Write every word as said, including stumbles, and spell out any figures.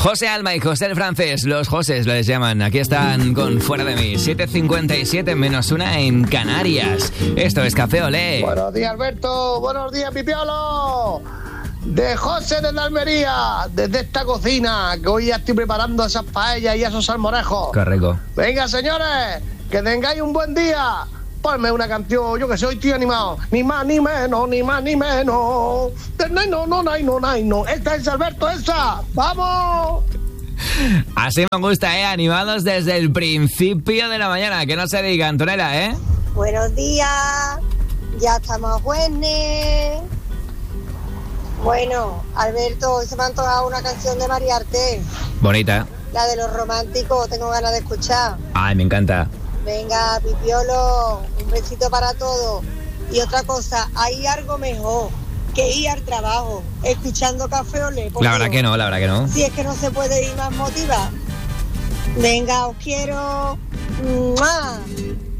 José Alma y José el Francés, los Josés les llaman. Aquí están con Fuera de mí. siete cincuenta y siete menos una en Canarias. Esto es Café Olé. Buenos días, Alberto. Buenos días, Pipiolo. De José desde Almería, desde esta cocina, que hoy ya estoy preparando esas paellas y esos salmorejos. Qué rico. Venga, señores, que tengáis un buen día. Ponme una canción, yo que soy tío animado. Ni más ni menos, ni más ni menos. No, no, no, no, no, no, no. Esta es Alberto, esa. ¡Vamos! Así me gusta, ¿eh? Animados desde el principio de la mañana. Que no se diga, Antonella, ¿eh? Buenos días. Ya estamos buenos. Bueno, Alberto, hoy se me ha antojado una canción de María Arte. Bonita. La de los románticos, tengo ganas de escuchar. Ay, me encanta. Venga, Pipiolo, un besito para todos. Y otra cosa, hay algo mejor que ir al trabajo, escuchando Café Olé. La verdad que no, la verdad que no. Si es que no se puede ir más motivada. Venga, os quiero. ¡Mua!